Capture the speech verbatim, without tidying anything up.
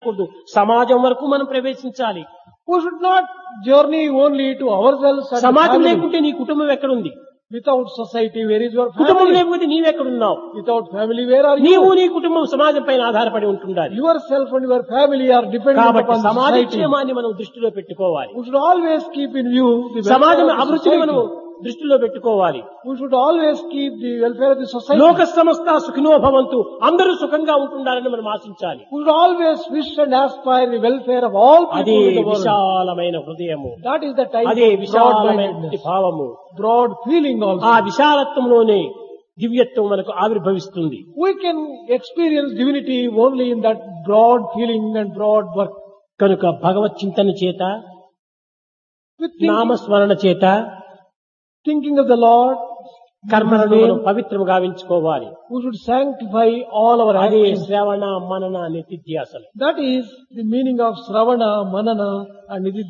కూడదు. సమాజం వరకు మనం ప్రవేశించాలి. We should not journey only to ourselves and సమాజం family. లేకుంటే నీ కుటుంబం ఎక్కడుంది? Without society, where is your కుటుంబం family? లేకపోతే నీవెక్కడున్నావు? Without family, where are నీవు you? నీ కుటుంబం సమాజం పైన ఆధారపడి ఉంటుండాలి. Yourself and your family are dependent కాబట్టి upon సమాజ society. క్షేమాన్ని మనం దృష్టిలో పెట్టుకోవాలి. We should always keep in view the సమాజం welfare of the అభివృద్ధిని మనం society. దృష్టిలో పెట్టుకోవాలి. We should always keep the welfare of the society. లోక సమస్త సుఖినో భవంతు, అందరూ సుఖంగా ఉంటుండాలని మనం ఆశించాలి. We should always wish and aspire the welfare of all అదే people in the world. విశాలమైన హృదయము, That is the type అదే of విశాలమైన broad-mindedness, భావము. broad feeling ఆ also. విశాలత్వంలోనే దివ్యత్వం మనకు ఆవిర్భవిస్తుంది. We can experience divinity only in that broad feeling and broad work. కనుక భగవత్ చింతన చేత, With thinking, నామస్మరణ చేత thinking of the Lord, కర్మలను His మనం name, పవిత్రం గావించుకోవాలి. we should sanctify all our అదే actions. శ్రవణ మనన నిత్యాసలు. That is the meaning of Sravana, Manana and Nididhyasana.